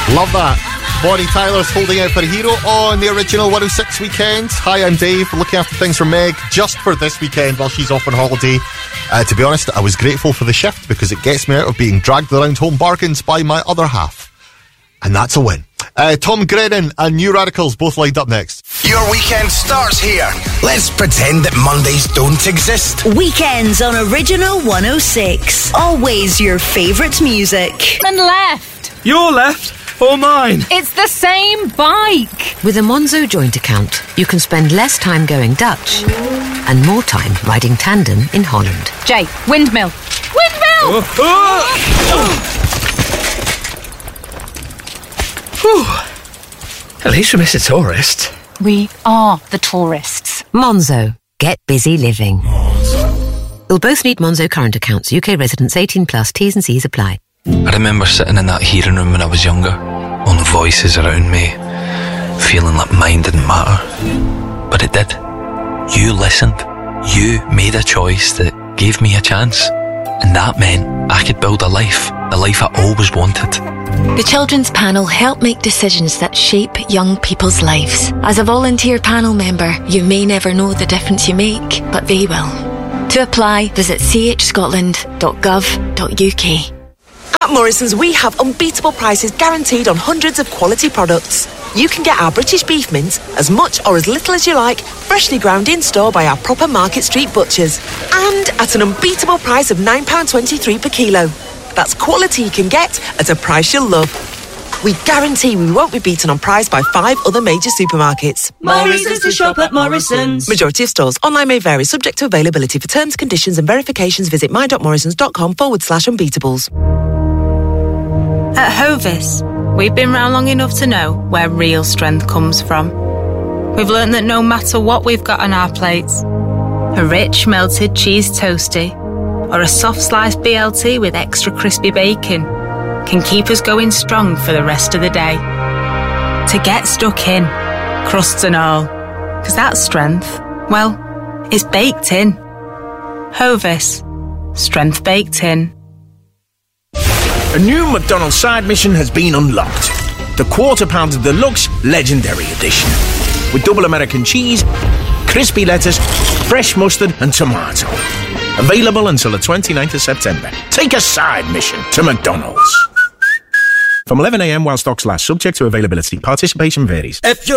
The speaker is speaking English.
Love that. Bonnie Tyler's Holding Out for a Hero on the original 106 weekend. Hi, I'm Dave, looking after things for Meg just for this weekend while she's off on holiday. To be honest, I was grateful for the shift because it gets me out of being dragged around home bargains by my other half. And that's a win. Tom Grennan and New Radicals both lined up next. Your weekend starts here. Let's pretend that Mondays don't exist. Weekends on Original 106. Always your favourite music. And left. Your left or mine? It's the same bike. With a Monzo joint account, you can spend less time going Dutch and more time riding tandem in Holland. Jay, windmill. Windmill! At least we miss a tourist. We are the tourists. Monzo. Get busy living. You'll both need Monzo current accounts. UK residents 18 plus. T's and C's apply. I remember sitting in that hearing room when I was younger, all the voices around me, feeling like mine didn't matter. But it did. You listened. You made a choice that gave me a chance. And that meant I could build the life I always wanted. The Children's Panel help make decisions that shape young people's lives. As a volunteer panel member, you may never know the difference you make, but they will. To apply, visit chscotland.gov.uk. At Morrison's, we have unbeatable prices guaranteed on hundreds of quality products. You can get our British beef mince as much or as little as you like, freshly ground in store by our proper Market Street butchers. And at an unbeatable price of £9.23 per kilo. That's quality you can get at a price you'll love. We guarantee we won't be beaten on price by 5 other major supermarkets. Morrison's to shop at Morrison's. Majority of stores. Online may vary, subject to availability. For terms, conditions and verifications, visit my.morrisons.com/unbeatables. At Hovis, we've been round long enough to know where real strength comes from. We've learned that no matter what we've got on our plates, a rich melted cheese toastie or a soft sliced BLT with extra crispy bacon can keep us going strong for the rest of the day. To get stuck in, crusts and all, because that strength, well, it's baked in. Hovis, strength baked in. A new McDonald's side mission has been unlocked. The Quarter Pounder Deluxe Legendary Edition. With double American cheese, crispy lettuce, fresh mustard and tomato. Available until the 29th of September. Take a side mission to McDonald's. From 11 a.m. while stocks last, subject to availability. Participation varies. If you're